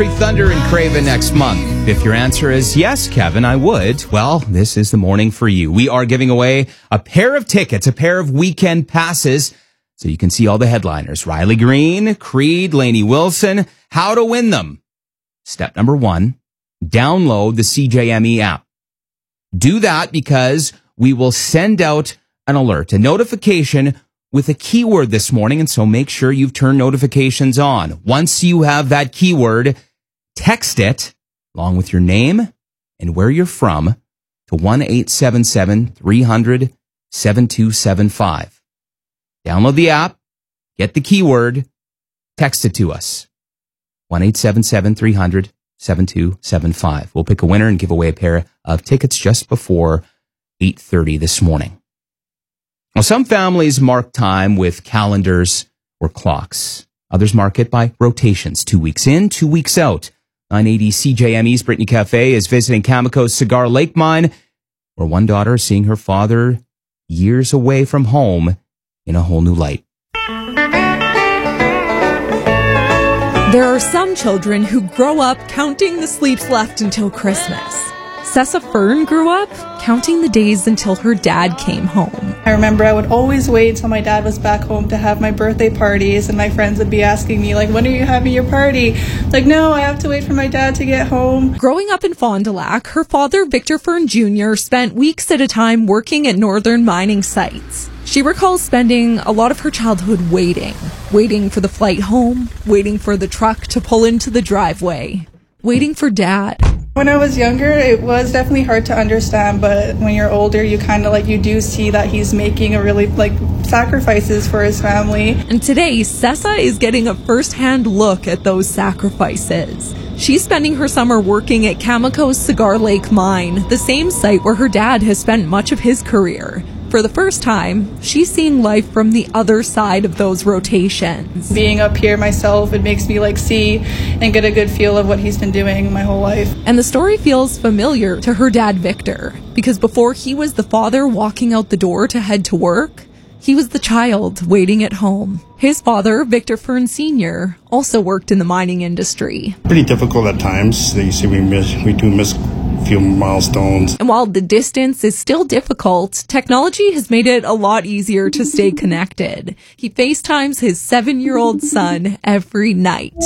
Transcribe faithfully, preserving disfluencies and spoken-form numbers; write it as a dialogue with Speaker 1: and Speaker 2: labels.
Speaker 1: Thunder and Craven next month. If your answer is yes, Kevin, I would. Well, this is the morning for you. We are giving away a pair of tickets, a pair of weekend passes, so you can see all the headliners. Riley Green, Creed, Lainey Wilson. How to win them. Step number one, download the C J M E app. Do that because we will send out an alert, a notification with a keyword this morning, and so make sure you've turned notifications on. Once you have that keyword, text it along with your name and where you're from to one eight seven seven, three hundred, seven two seven five. Download the app, get the keyword, text it to us. one eight seven seven, three hundred, seven two seven five. We'll pick a winner and give away a pair of tickets just before eight thirty this morning. Now, some families mark time with calendars or clocks. Others mark it by rotations, two weeks in, two weeks out. nine eighty C J M E's Brittany Cafe is visiting Cameco's Cigar Lake Mine, where one daughter is seeing her father years away from home in a whole new light.
Speaker 2: There are some children who grow up counting the sleeps left until Christmas. Sessa Fern grew up counting the days until her dad came home.
Speaker 3: I remember I would always wait till my dad was back home to have my birthday parties, and my friends would be asking me, like, when are you having your party? Like, no, I have to wait for my dad to get home.
Speaker 2: Growing up in Fond du Lac, her father, Victor Fern Junior, spent weeks at a time working at northern mining sites. She recalls spending a lot of her childhood waiting, waiting for the flight home, waiting for the truck to pull into the driveway, waiting for dad.
Speaker 3: When I was younger, it was definitely hard to understand, but when you're older, you kind of like, you do see that he's making a really, like, sacrifices for his family.
Speaker 2: And today, Sessa is getting a first-hand look at those sacrifices. She's spending her summer working at Cameco's Cigar Lake Mine, the same site where her dad has spent much of his career. For the first time, she's seeing life from the other side of those rotations.
Speaker 3: Being up here myself, it makes me like see and get a good feel of what he's been doing my whole life.
Speaker 2: And the story feels familiar to her dad, Victor, because before he was the father walking out the door to head to work, he was the child waiting at home. His father, Victor Fern Senior, also worked in the mining industry.
Speaker 4: Pretty difficult at times. You see, we miss, we do miss few milestones.
Speaker 2: And while the distance is still difficult, technology has made it a lot easier to stay connected. He FaceTimes his seven-year-old son every night.